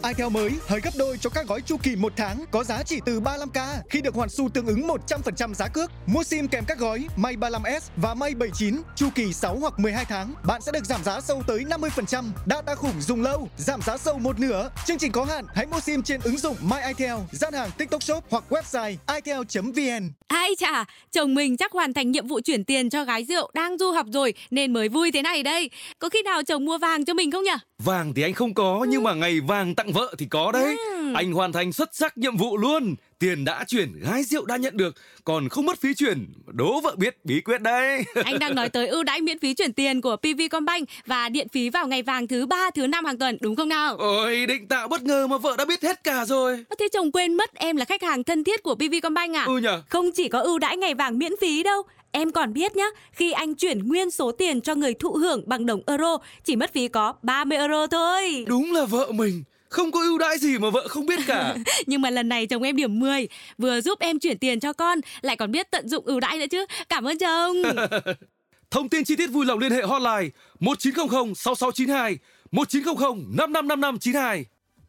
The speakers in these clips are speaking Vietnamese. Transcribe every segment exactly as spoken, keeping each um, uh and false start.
itel mới hơi gấp đôi cho các gói chu kỳ một tháng có giá chỉ từ ba mươi lăm k khi được hoàn xu tương ứng một trăm phần trăm giá cước. Mua sim kèm các gói May ba mươi lăm S và May bảy mươi chín chu kỳ sáu hoặc mười hai tháng, bạn sẽ được giảm giá sâu tới năm mươi phần trăm. Data khủng dùng lâu, giảm giá sâu một nửa. Chương trình có hạn, hãy mua sim trên ứng dụng My itel, gian hàng TikTok Shop hoặc website itel chấm vn. Ai chà, chồng mình chắc hoàn thành nhiệm vụ chuyển tiền cho gái rượu đang du học rồi nên mới vui thế này đây. Có khi nào chồng mua vàng cho mình không nhỉ? Vàng thì anh không có, ừ. nhưng mà ngày vàng tặng vợ thì có đấy. Ừ. Anh hoàn thành xuất sắc nhiệm vụ luôn. Tiền đã chuyển, gái rượu đã nhận được, còn không mất phí chuyển. Đố vợ biết bí quyết đấy. Anh đang nói tới ưu đãi miễn phí chuyển tiền của pê vê Combank và điện phí vào ngày vàng thứ ba, thứ năm hàng tuần, đúng không nào? Ôi, định tạo bất ngờ mà vợ đã biết hết cả rồi. Thế chồng quên mất em là khách hàng thân thiết của pê vê Combank à? Ừ nhờ. Không chỉ có ưu đãi ngày vàng miễn phí đâu. Em còn biết nhá, khi anh chuyển nguyên số tiền cho người thụ hưởng bằng đồng euro, chỉ mất phí có ba mươi euro thôi. Đúng là vợ mình. Không có ưu đãi gì mà vợ không biết cả. Nhưng mà lần này chồng em điểm mười, vừa giúp em chuyển tiền cho con, lại còn biết tận dụng ưu đãi nữa chứ. Cảm ơn chồng. Thông tin chi tiết vui lòng liên hệ hotline một chín không không sáu sáu chín hai, một chín không không năm năm năm năm chín hai.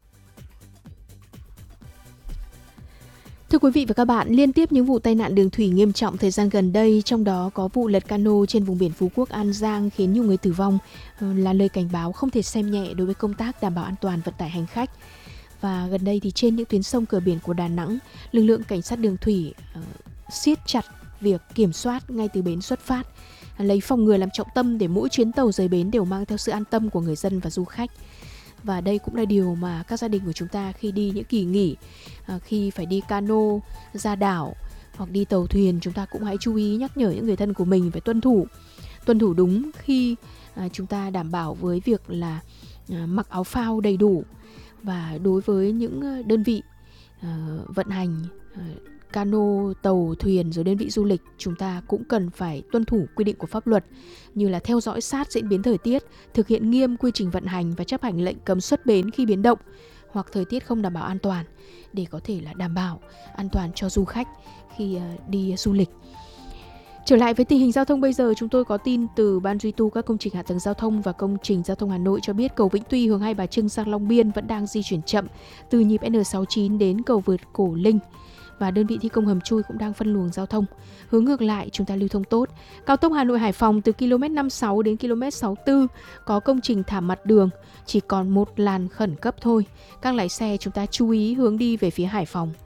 Thưa quý vị và các bạn, liên tiếp những vụ tai nạn đường thủy nghiêm trọng thời gian gần đây, trong đó có vụ lật cano trên vùng biển Phú Quốc, An Giang khiến nhiều người tử vong, là lời cảnh báo không thể xem nhẹ đối với công tác đảm bảo an toàn vận tải hành khách. Và gần đây thì trên những tuyến sông cửa biển của Đà Nẵng, lực lượng cảnh sát đường thủy uh, siết chặt việc kiểm soát ngay từ bến xuất phát, lấy phòng ngừa làm trọng tâm để mỗi chuyến tàu rời bến đều mang theo sự an tâm của người dân và du khách. Và đây cũng là điều mà các gia đình của chúng ta khi đi những kỳ nghỉ, khi phải đi cano ra đảo hoặc đi tàu thuyền, chúng ta cũng hãy chú ý nhắc nhở những người thân của mình phải tuân thủ tuân thủ đúng khi chúng ta đảm bảo với việc là mặc áo phao đầy đủ. Và đối với những đơn vị vận hành cano, tàu, thuyền rồi đơn vị du lịch, chúng ta cũng cần phải tuân thủ quy định của pháp luật như là theo dõi sát diễn biến thời tiết, thực hiện nghiêm quy trình vận hành và chấp hành lệnh cấm xuất bến khi biến động hoặc thời tiết không đảm bảo an toàn để có thể là đảm bảo an toàn cho du khách khi đi du lịch. Trở lại với tình hình giao thông bây giờ, chúng tôi có tin từ Ban duy tu các công trình hạ tầng giao thông và công trình giao thông Hà Nội cho biết cầu Vĩnh Tuy hướng Hai Bà Trưng sang Long Biên vẫn đang di chuyển chậm từ nhịp N sáu mươi chín đến cầu vượt Cổ Linh. Và đơn vị thi công hầm chui cũng đang phân luồng giao thông. Hướng ngược lại chúng ta lưu thông tốt. Cao tốc Hà Nội Hải Phòng từ km năm mươi sáu đến km sáu mươi tư có công trình thảm mặt đường, chỉ còn một làn khẩn cấp thôi. Các lái xe chúng ta chú ý hướng đi về phía Hải Phòng.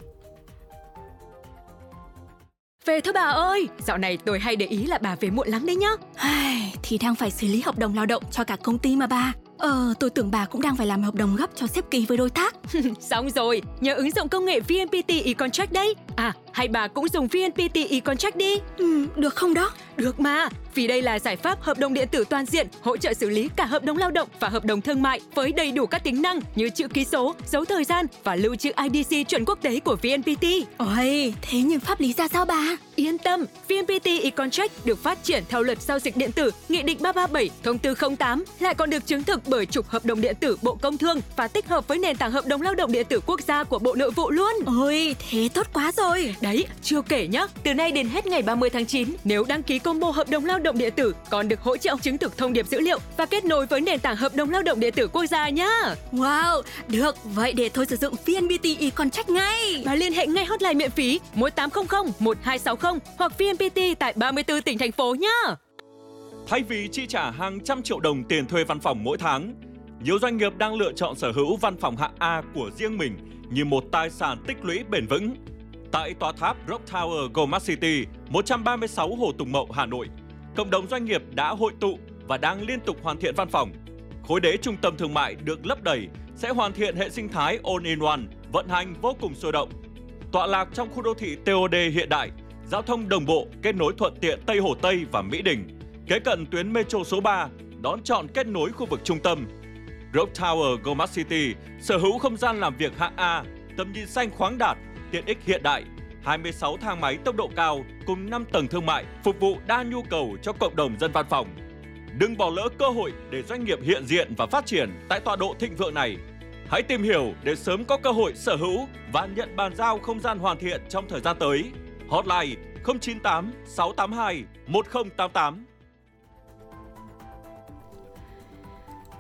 Về thôi bà ơi, dạo này tôi hay để ý là bà về muộn lắm đấy nhá. Ai, thì đang phải xử lý hợp đồng lao động cho cả công ty mà bà. Ờ, tôi tưởng bà cũng đang phải làm hợp đồng gấp cho sếp ký với đối tác. Xong rồi, nhờ ứng dụng công nghệ vê en pê tê e-contract đấy. À, hay bà cũng dùng vê en pê tê e-contract đi. Ừ, được không đó? Được mà, vì đây là giải pháp hợp đồng điện tử toàn diện, hỗ trợ xử lý cả hợp đồng lao động và hợp đồng thương mại với đầy đủ các tính năng như chữ ký số, dấu thời gian và lưu trữ i đê xê chuẩn quốc tế của vê en pê tê. Ôi, thế nhưng pháp lý ra sao bà? Yên tâm, vê en pê tê e-contract được phát triển theo luật giao dịch điện tử, Nghị định ba ba bảy, Thông tư không tám, lại còn được chứng thực bởi Trục Hợp đồng điện tử Bộ Công Thương và tích hợp với nền tảng hợp đồng lao động điện tử quốc gia của Bộ Nội vụ luôn. Ôi, thế tốt quá rồi. Đấy, chưa kể nhá, từ nay đến hết ngày ba mươi tháng chín, nếu đăng ký combo hợp đồng lao động điện tử còn được hỗ trợ chứng thực thông điệp dữ liệu và kết nối với nền tảng hợp đồng lao động điện tử quốc gia nhá. Wow, được, vậy để tôi sử dụng vê en pê tê e-contract ngay. Và liên hệ ngay hotline miễn phí một tám không không một hai sáu không hoặc vê en pê tê tại ba mươi tư tỉnh thành phố nhá. Thay vì chi trả hàng trăm triệu đồng tiền thuê văn phòng mỗi tháng, nhiều doanh nghiệp đang lựa chọn sở hữu văn phòng hạng A của riêng mình như một tài sản tích lũy bền vững. Tại tòa tháp Rock Tower Goldmark City, một trăm ba mươi sáu Hồ Tùng Mậu, Hà Nội, cộng đồng doanh nghiệp đã hội tụ và đang liên tục hoàn thiện văn phòng. Khối đế trung tâm thương mại được lấp đầy sẽ hoàn thiện hệ sinh thái all-in-one, vận hành vô cùng sôi động. Tọa lạc trong khu đô thị tê ô đê hiện đại, giao thông đồng bộ, kết nối thuận tiện Tây Hồ Tây và Mỹ Đình, kế cận tuyến metro số ba, đón chọn kết nối khu vực trung tâm. Rock Tower Goldmark City sở hữu không gian làm việc hạng A, tầm nhìn xanh khoáng đạt, tiện ích hiện đại, hai mươi sáu thang máy tốc độ cao cùng năm tầng thương mại phục vụ đa nhu cầu cho cộng đồng dân văn phòng. Đừng bỏ lỡ cơ hội để doanh nghiệp hiện diện và phát triển tại tọa độ thịnh vượng này. Hãy tìm hiểu để sớm có cơ hội sở hữu và nhận bàn giao không gian hoàn thiện trong thời gian tới. Hotline không chín tám sáu tám hai một không tám tám.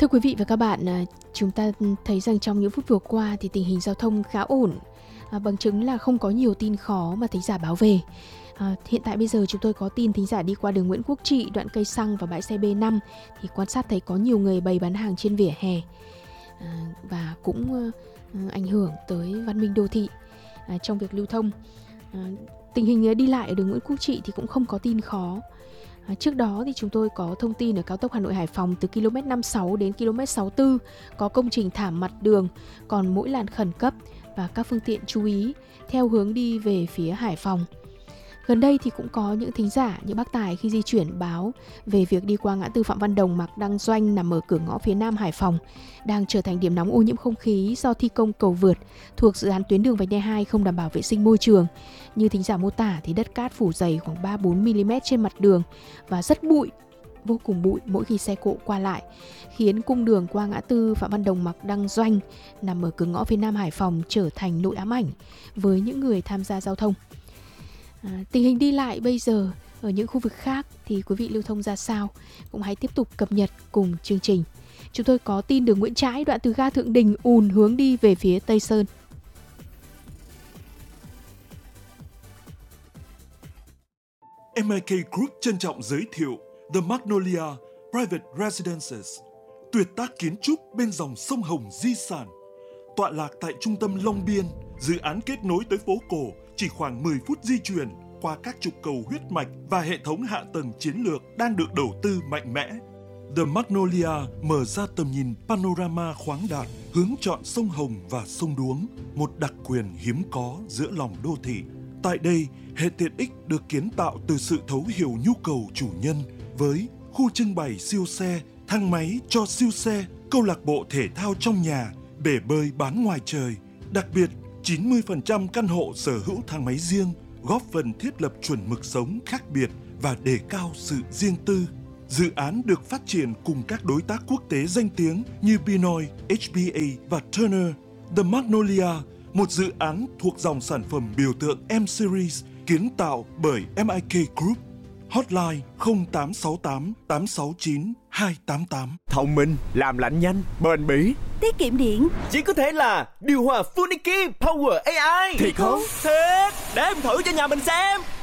Thưa quý vị và các bạn, chúng ta thấy rằng trong những phút vừa qua thì tình hình giao thông khá ổn, à, bằng chứng là không có nhiều tin khó mà thính giả báo về. À, hiện tại bây giờ chúng tôi có tin thính giả đi qua đường Nguyễn Quốc Trị, đoạn cây xăng và bãi xe B năm thì quan sát thấy có nhiều người bày bán hàng trên vỉa hè, à, và cũng à, ảnh hưởng tới văn minh đô thị à, trong việc lưu thông. À, tình hình đi lại ở đường Nguyễn Quốc Trị thì cũng không có tin khó. À, trước đó thì chúng tôi có thông tin ở cao tốc Hà Nội Hải Phòng từ km năm mươi sáu đến km sáu mươi tư có công trình thảm mặt đường, còn mỗi làn khẩn cấp và các phương tiện chú ý theo hướng đi về phía Hải Phòng. Gần đây thì cũng có những thính giả như bác Tài khi di chuyển báo về việc đi qua ngã tư Phạm Văn Đồng Mạc Đăng Doanh nằm ở cửa ngõ phía nam Hải Phòng đang trở thành điểm nóng ô nhiễm không khí do thi công cầu vượt thuộc dự án tuyến đường vành đai hai không đảm bảo vệ sinh môi trường. Như thính giả mô tả thì đất cát phủ dày khoảng ba đến bốn mi-li-mét trên mặt đường và rất bụi, vô cùng bụi mỗi khi xe cộ qua lại, khiến cung đường qua ngã tư Phạm Văn Đồng Mạc Đăng Doanh nằm ở cửa ngõ phía nam Hải Phòng trở thành nỗi ám ảnh với những người tham gia giao thông. À, tình hình đi lại bây giờ ở những khu vực khác thì quý vị lưu thông ra sao cũng hãy tiếp tục cập nhật cùng chương trình. Chúng tôi có tin đường Nguyễn Trãi đoạn từ ga Thượng Đình ùn hướng đi về phía Tây Sơn. em i ca Group trân trọng giới thiệu The Magnolia Private Residences, tuyệt tác kiến trúc bên dòng sông Hồng di sản. Tọa lạc tại trung tâm Long Biên, dự án kết nối tới phố cổ chỉ khoảng mười phút di chuyển qua các trục cầu huyết mạch và hệ thống hạ tầng chiến lược đang được đầu tư mạnh mẽ. The Magnolia mở ra tầm nhìn panorama khoáng đạt, hướng chọn sông Hồng và sông Đuống, một đặc quyền hiếm có giữa lòng đô thị. Tại đây, hệ tiện ích được kiến tạo từ sự thấu hiểu nhu cầu chủ nhân với khu trưng bày siêu xe, thang máy cho siêu xe, câu lạc bộ thể thao trong nhà, bể bơi bán ngoài trời. Đặc biệt, chín mươi phần trăm căn hộ sở hữu thang máy riêng, góp phần thiết lập chuẩn mực sống khác biệt và đề cao sự riêng tư. Dự án được phát triển cùng các đối tác quốc tế danh tiếng như Pinoy, hát bê a và Turner. The Magnolia, một dự án thuộc dòng sản phẩm biểu tượng M-Series kiến tạo bởi em i ca Group. Hotline không tám sáu tám tám sáu chín hai tám tám. Thông minh, làm lạnh nhanh, bền bỉ, tiết kiệm điện. Chỉ có thể là điều hòa Funiki Power a i. Thiệt không? Thiệt, để em thử cho nhà mình xem.